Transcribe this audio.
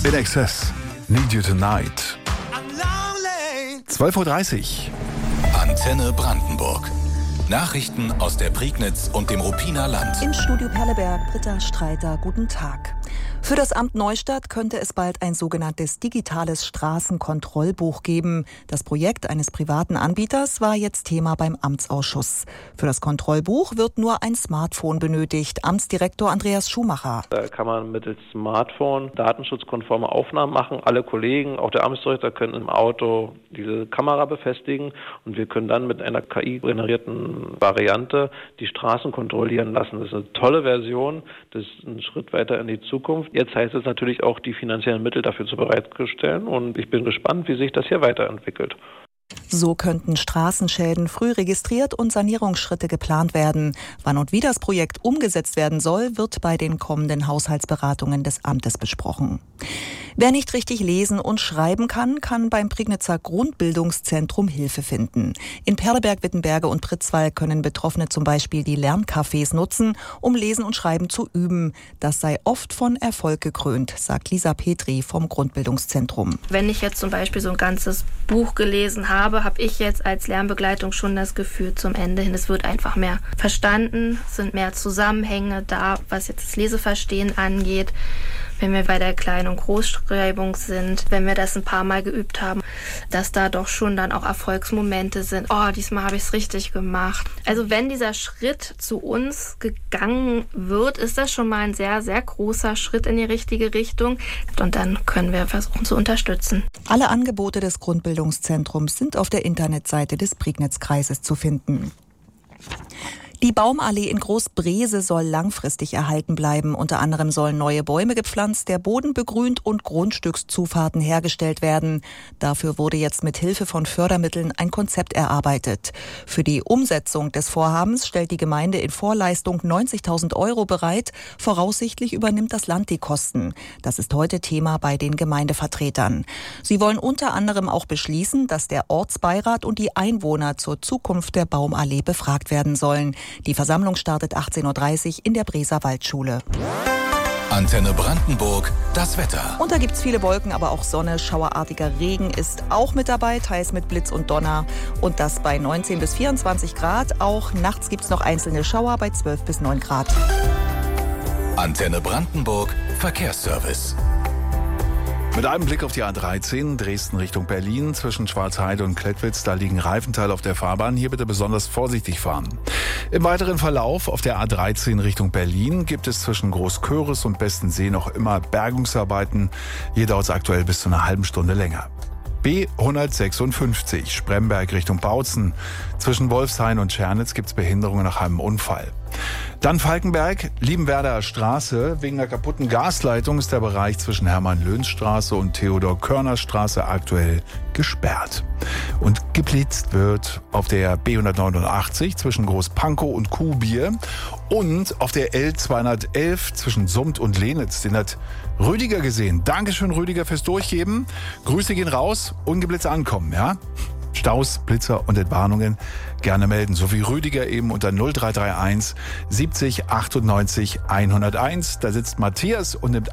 In Excess, Need You Tonight. 12.30 Uhr. Antenne Brandenburg. Nachrichten aus der Prignitz und dem Ruppiner Land. Im Studio Perleberg, Britta Streiter, guten Tag. Für das Amt Neustadt könnte es bald ein sogenanntes digitales Straßenkontrollbuch geben. Das Projekt eines privaten Anbieters war jetzt Thema beim Amtsausschuss. Für das Kontrollbuch wird nur ein Smartphone benötigt. Amtsdirektor Andreas Schumacher. Da kann man mittels Smartphone datenschutzkonforme Aufnahmen machen. Alle Kollegen, auch der Amtsdirektor, können im Auto diese Kamera befestigen und wir können dann mit einer KI-generierten Variante die Straßen kontrollieren lassen. Das ist eine tolle Version, das ist ein Schritt weiter in die Zukunft. Jetzt heißt es natürlich auch, die finanziellen Mittel dafür zu bereitzustellen und ich bin gespannt, wie sich das hier weiterentwickelt. So könnten Straßenschäden früh registriert und Sanierungsschritte geplant werden. Wann und wie das Projekt umgesetzt werden soll, wird bei den kommenden Haushaltsberatungen des Amtes besprochen. Wer nicht richtig lesen und schreiben kann, kann beim Prignitzer Grundbildungszentrum Hilfe finden. In Perleberg, Wittenberge und Pritzwalk können Betroffene zum Beispiel die Lerncafés nutzen, um Lesen und Schreiben zu üben. Das sei oft von Erfolg gekrönt, sagt Lisa Petri vom Grundbildungszentrum. Wenn ich jetzt zum Beispiel so ein ganzes Buch gelesen habe ich jetzt als Lernbegleitung schon das Gefühl zum Ende hin, es wird einfach mehr verstanden, es sind mehr Zusammenhänge da, was jetzt das Leseverstehen angeht. Wenn wir bei der Klein- und Großschreibung sind, wenn wir das ein paar Mal geübt haben, dass da doch schon dann auch Erfolgsmomente sind. Oh, diesmal habe ich es richtig gemacht. Also wenn dieser Schritt zu uns gegangen wird, ist das schon mal ein sehr, sehr großer Schritt in die richtige Richtung. Und dann können wir versuchen zu unterstützen. Alle Angebote des Grundbildungszentrums sind auf der Internetseite des Prignitzkreises zu finden. Die Baumallee in Großbrese soll langfristig erhalten bleiben. Unter anderem sollen neue Bäume gepflanzt, der Boden begrünt und Grundstückszufahrten hergestellt werden. Dafür wurde jetzt mit Hilfe von Fördermitteln ein Konzept erarbeitet. Für die Umsetzung des Vorhabens stellt die Gemeinde in Vorleistung 90.000 € bereit. Voraussichtlich übernimmt das Land die Kosten. Das ist heute Thema bei den Gemeindevertretern. Sie wollen unter anderem auch beschließen, dass der Ortsbeirat und die Einwohner zur Zukunft der Baumallee befragt werden sollen. Die Versammlung startet 18.30 Uhr in der Breser Waldschule. Antenne Brandenburg, das Wetter. Und da gibt's viele Wolken, aber auch Sonne. Schauerartiger Regen ist auch mit dabei, teils mit Blitz und Donner. Und das bei 19 bis 24 Grad. Auch nachts gibt's noch einzelne Schauer bei 12 bis 9 Grad. Antenne Brandenburg, Verkehrsservice. Mit einem Blick auf die A13, Dresden Richtung Berlin, zwischen Schwarzheide und Klettwitz, da liegen Reifenteile auf der Fahrbahn. Hier bitte besonders vorsichtig fahren. Im weiteren Verlauf auf der A13 Richtung Berlin gibt es zwischen Großköris und Bestensee noch immer Bergungsarbeiten. Hier dauert es aktuell bis zu einer halben Stunde länger. B156, Spremberg Richtung Bautzen. Zwischen Wolfshain und Tschernitz gibt es Behinderungen nach einem Unfall. Dann Falkenberg, Liebenwerder Straße. Wegen einer kaputten Gasleitung ist der Bereich zwischen Hermann-Löns-Straße und Theodor-Körner-Straße aktuell gesperrt. Und geblitzt wird auf der B189 zwischen Großpankow und Kuhbier und auf der L211 zwischen Summt und Lenitz. Den hat Rüdiger gesehen. Dankeschön, Rüdiger, fürs Durchgeben. Grüße gehen raus, ungeblitzt ankommen, ja? Staus, Blitzer und Entwarnungen gerne melden. So wie Rüdiger eben unter 0331 70 98 101. Da sitzt Matthias und nimmt